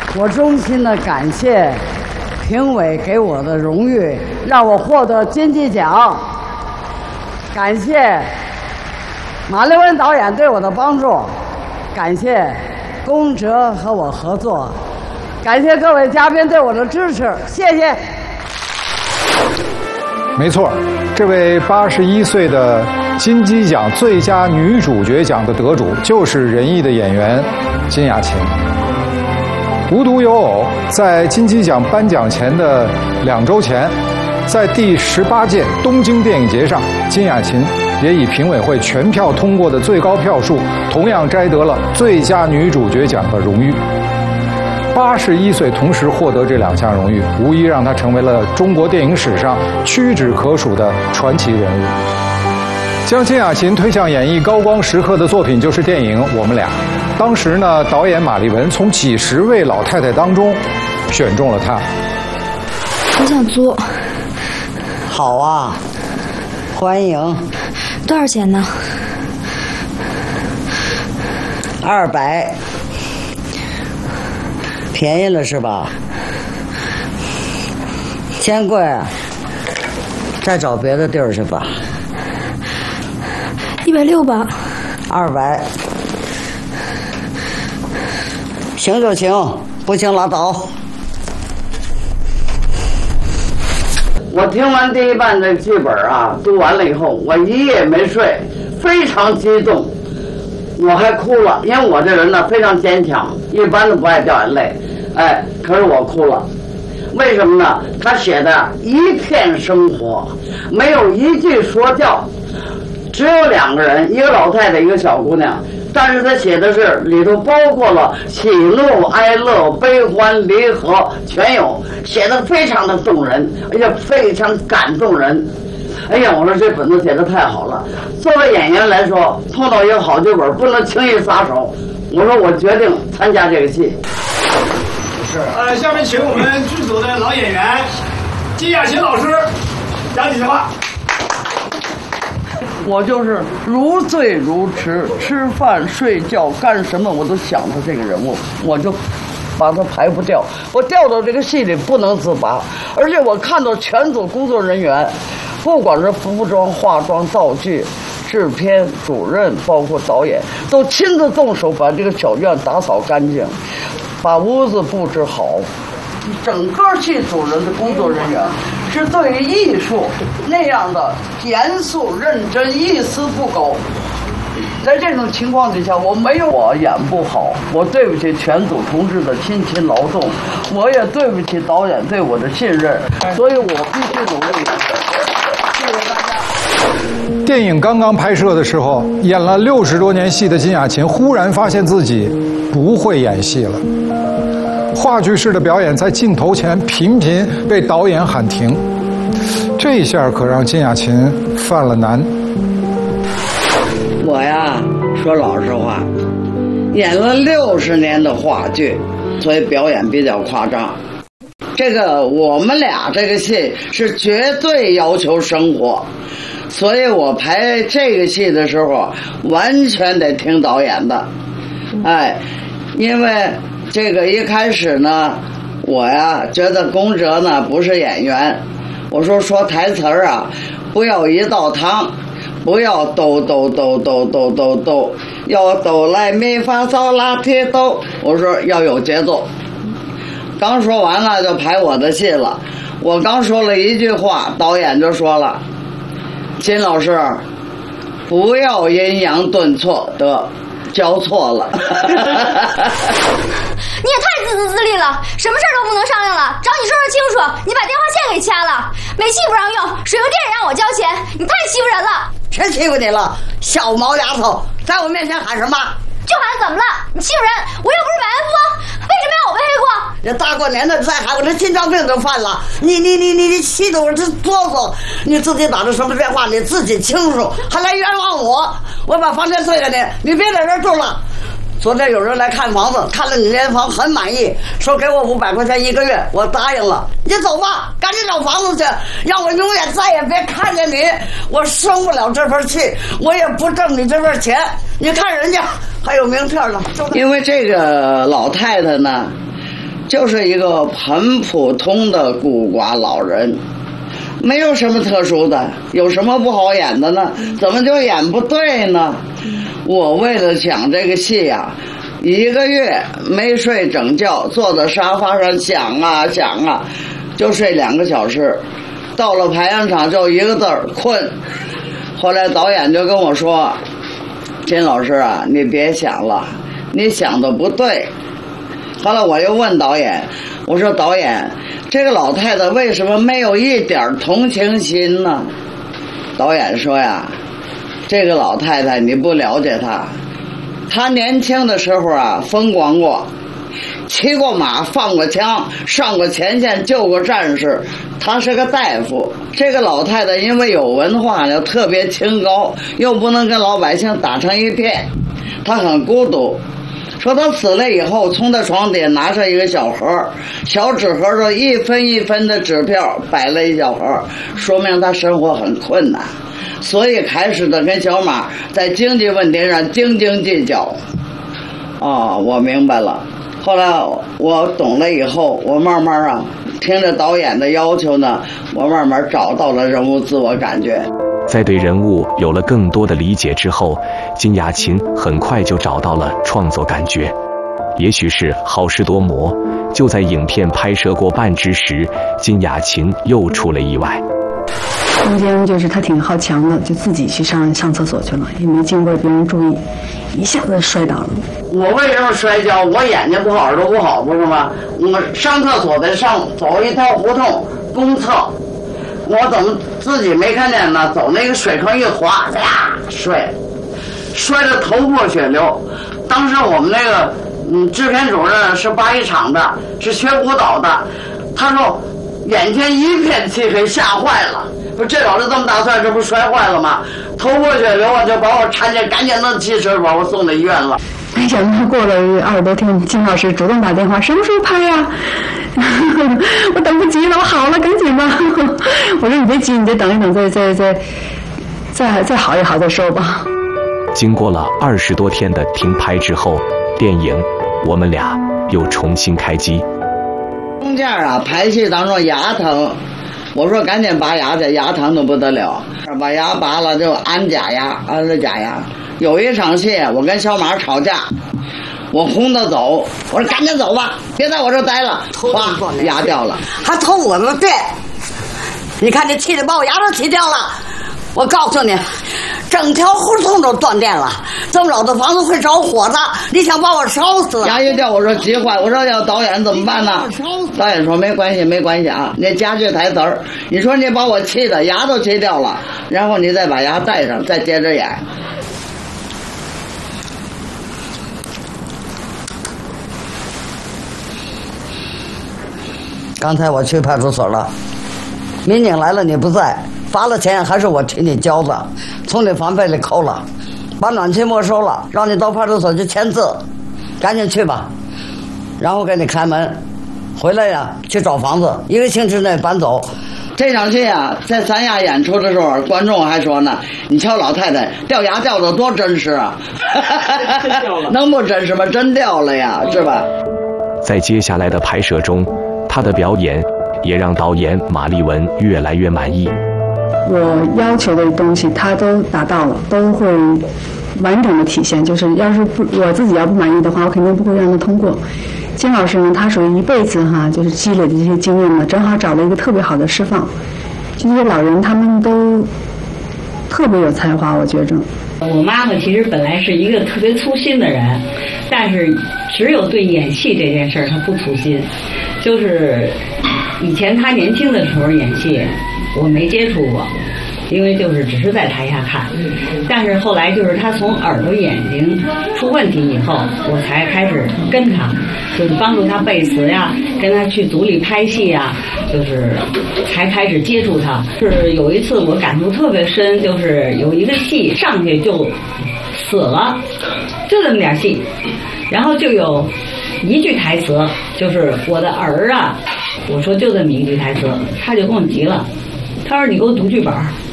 我衷心的感谢评委给我的荣誉，让我获得金鸡奖。感谢马丽文导演对我的帮助，感谢龚哲和我合作，感谢各位嘉宾对我的支持，谢谢。 没错，这位81岁的金鸡奖最佳女主角奖的得主就是仁义的演员金雅琴。无独有偶，在金鸡奖颁奖前的2周前，在第18届东京电影节上，金雅琴也以评委会全票通过的最高票数，同样摘得了最佳女主角奖的荣誉。81岁同时获得这2项荣誉，无疑让她成为了中国电影史上屈指可数的传奇人物。将金雅琴推向演艺高光时刻的作品就是电影《我们俩》。当时呢，导演马丽文从几十位老太太当中选中了她。 我想租。 好啊，欢迎。 多少钱呢 ？200。便宜了是吧？嫌贵，再找别的地儿去吧。 160吧。 200。行就行，不行拉倒。我听完第一版的剧本啊，读完了以后，我一夜没睡，非常激动，我还哭了，因为我这人呢非常坚强，一般都不爱掉眼泪，哎，可是我哭了，为什么呢？他写的一片生活，没有一句说教，只有2个人，一个老太太，一个小姑娘。但是他写的是里头包括了喜怒哀乐悲欢离合全有，写的非常的动人，而且非常感动人。哎呀，我说这本子写的太好了。作为演员来说，碰到一个好剧本不能轻易撒手。我说我决定参加这个戏。 是。下面请我们剧组的老演员金雅琴老师讲几句话。 我就是如醉如痴，吃饭睡觉干什么我都想着这个人物，我就把它排不掉，我掉到这个戏里不能自拔。而且我看到全组工作人员，不管是服装、化妆、道具、制片、主任，包括导演，都亲自动手把这个小院打扫干净，把屋子布置好。整个戏组人的工作人员是对于艺术那样的严肃认真，一丝不苟。在这种情况之下，我没有我演不好，我对不起全组同志的辛勤劳动，我也对不起导演对我的信任，所以我必须努力。谢谢大家。 电影刚刚拍摄的时候，演了60多年戏的金雅琴忽然发现自己不会演戏了。话剧式的表演在镜头前频频被导演喊停，这下可让金雅琴犯了难。 我呀，说老实话，演了60年的话剧，所以表演比较夸张。这个我们俩这个戏是绝对要求生活，所以我排这个戏的时候完全得听导演的。哎，因为这个一开始呢，我呀觉得龚哲呢不是演员，我说台词儿啊，不要一道汤，不要哆哆哆哆哆哆哆，要哆来咪发嗦拉提哆，我说要有节奏。刚说完了就排我的戏了，我刚说了一句话，导演就说了：“金老师，不要阴阳顿挫的。”交错了。 你也太自私自利了，什么事儿都不能商量了，找你说清楚，你把电话线给掐了，煤气不让用，水和电也让我交钱，你太欺负人了。 谁欺负你了？小毛丫头，在我面前喊什么？ 就喊怎么了？你欺负人，我又不是百万富翁，为什么要我背黑锅？ 这大过年的再喊，我这心脏病都犯了。你气得我这哆嗦。你自己打的什么电话你自己清楚，还来冤枉我。我把房钱退给你，你别在这儿住了。昨天有人来看房子，看了你间房很满意，说给我500块钱1个月，我答应了。你走吧，赶紧找房子去，让我永远再也别看见你。我生不了这份气，我也不挣你这份钱。你看人家还有名片呢。因为这个老太太呢， 就是一个很普通的孤寡老人，没有什么特殊的，有什么不好演的呢？怎么就演不对呢？我为了讲这个戏呀，1个月没睡整觉，坐在沙发上想啊想啊，就睡2个小时，到了排练场就1个字儿困。后来导演就跟我说：“金老师啊，你别想了，你想的不对。”后来我又问导演，我说：“导演，这个老太太为什么没有一点同情心呢？”导演说呀：“这个老太太你不了解她，她年轻的时候啊风光过，骑过马，放过枪，上过前线，救过战士。她是个大夫。这个老太太因为有文化又特别清高，又不能跟老百姓打成一片，她很孤独。说她死了以后，从她床底拿上一个小盒，小纸盒上1分1分的纸票摆了一小盒，说明她生活很困难，所以开始的跟小马在经济问题上斤斤计较。哦，我明白了。后来我懂了以后，我慢慢啊听着导演的要求呢，我慢慢找到了人物自我感觉。 在对人物有了更多的理解之后，金雅琴很快就找到了创作感觉。也许是好事多磨，就在影片拍摄过半之时，金雅琴又出了意外。 中间就是他挺好强的，就自己去上厕所去了，也没经过别人注意，一下子摔倒了。 我为什么摔跤？我眼睛不好，耳朵不好，不是吗？我上厕所得走一条胡同公厕，我怎么自己没看见呢？走那个水坑一滑，呀，摔得头破血流。当时我们那个制片主任是八一厂的，是学舞蹈的，他说眼前一片漆黑，吓坏了。不，这老子这么大岁数，这不摔坏了吗？头破血流啊，就把我搀起，赶紧弄汽车把我送到医院了。 没想到过了20多天，金老师主动打电话，什么时候拍呀？我等不及了，我好了，赶紧吧。我说你别急，你再等一等，再好一好再说吧。 经过了20多天的停拍之后，电影《我们俩》又重新开机。 中间啊，排戏当中牙疼，我说赶紧拔牙去，牙疼的不得了，把牙拔了就安假牙，安了假牙。有一场戏，我跟小马吵架，我轰他走，我说赶紧走吧，别在我这待了，哗，牙掉了， 还偷我的电，你看这气得把我牙都气掉了。我告诉你，整条胡同都断电了，这么老的房子会着火的，你想把我烧死？ 牙一掉，我说急坏，我说要导演怎么办呢？导演说没关系啊，那加句台词儿，你说你把我气的牙都气掉了，然后你再把牙戴上，再接着演。刚才我去派出所了，民警来了你不在，罚了钱还是我替你交的，从你房费里扣了，把暖气没收了，让你到派出所去签字，赶紧去吧，然后给你开门，回来呀去找房子，1个星期内搬走。这场戏啊，在三亚演出的时候，观众还说呢，你瞧老太太掉牙掉的多真实啊，能不真实吗？真掉了呀，是吧？ 在接下来的拍摄中，他的表演也让导演马丽文越来越满意。 我要求的东西他都达到了，都会完整的体现。就是要是我自己要不满意的话，我肯定不会让他通过。金老师呢，他属于一辈子就是积累的这些经验呢，正好找了一个特别好的释放。这些老人他们都特别有才华，我觉着。 我妈妈其实本来是一个特别粗心的人，但是只有对演戏这件事儿她不粗心。就是以前她年轻的时候演戏，我没接触过，因为就是只是在台下看。但是后来就是她从耳朵眼睛出问题以后，我才开始跟她，就是帮助她背词呀，跟她去组里拍戏呀，就是才开始接触她。是有一次我感触特别深，就是有一个戏上去就死了，就这么点戏，然后就有一句台词，就是我的儿啊，我说就这么一句台词，他就跟我急了，他说你给我读剧本。